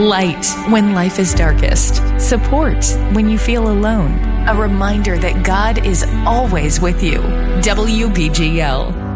Light when life is darkest. Support when you feel alone. A reminder that God is always with you. WBGL.